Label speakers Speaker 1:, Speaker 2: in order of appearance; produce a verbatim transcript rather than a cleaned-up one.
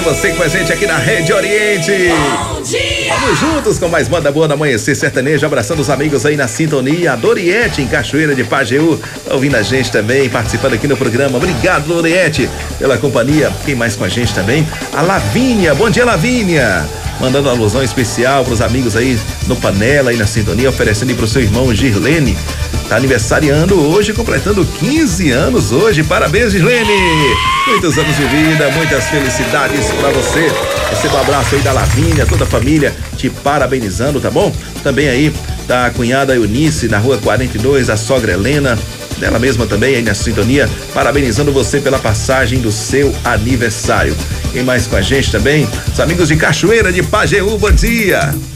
Speaker 1: você com a gente aqui na Rede Oriente.
Speaker 2: Bom dia!
Speaker 1: Vamos juntos com mais Banda Boa do Amanhecer Sertanejo, abraçando os amigos aí na sintonia. A Doriete em Cachoeira de Pajeú, tá ouvindo a gente também, participando aqui no programa. Obrigado, Doriete, pela companhia. Quem mais com a gente também? A Lavínia. Bom dia, Lavínia. Mandando uma alusão especial pros amigos aí no Panela, aí na sintonia, oferecendo aí pro seu irmão Girlene. Tá aniversariando hoje, completando quinze anos hoje. Parabéns, Girlene! Muitos anos de vida, muitas felicidades pra você. Receba um abraço aí da Lavínia, toda a família te parabenizando, tá bom? Também aí da cunhada Eunice, na rua quarenta e dois, a sogra Helena, dela mesma também aí na sintonia, parabenizando você pela passagem do seu aniversário. Quem mais com a gente também? Os amigos de Cachoeira de Pajeú, bom dia!